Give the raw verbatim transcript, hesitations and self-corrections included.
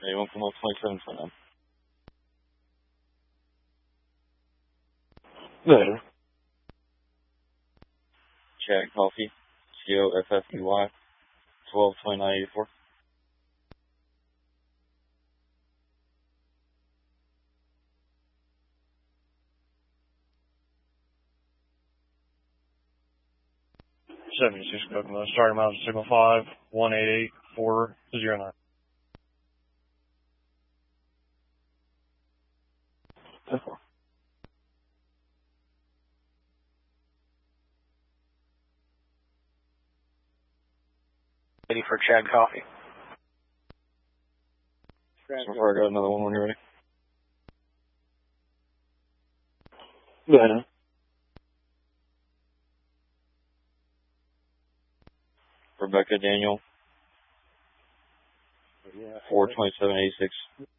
Anyone come up twenty-seven twenty-nine? Better. Chad Coffee, C O F F E Y, twelve twenty-nine eighty-four. seventy-six Kokomo, starting miles signal five, one eight eight, four zero nine. Ready for Chad Coffee. So far, I got another one when you're ready. Better. Rebecca Daniel, four twenty-seven eighty-six.